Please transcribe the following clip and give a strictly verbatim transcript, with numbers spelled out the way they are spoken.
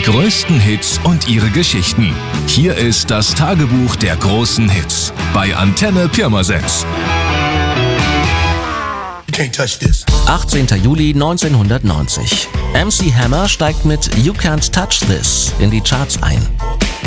größten Hits und ihre Geschichten. Hier ist das Tagebuch der großen Hits bei Antenne Pirmasens. achtzehnter Juli neunzehnhundertneunzig. M C Hammer steigt mit You Can't Touch This in die Charts ein.